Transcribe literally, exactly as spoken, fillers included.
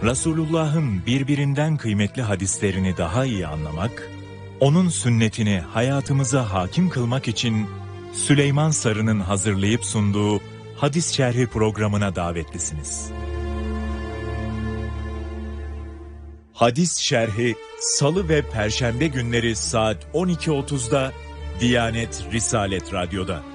Resulullah'ın birbirinden kıymetli hadislerini daha iyi anlamak, onun sünnetini hayatımıza hakim kılmak için Süleyman Sarı'nın hazırlayıp sunduğu Hadis Şerhi programına davetlisiniz. Hadis Şerhi Salı ve Perşembe günleri saat on iki otuzda Diyanet Risalet Radyo'da.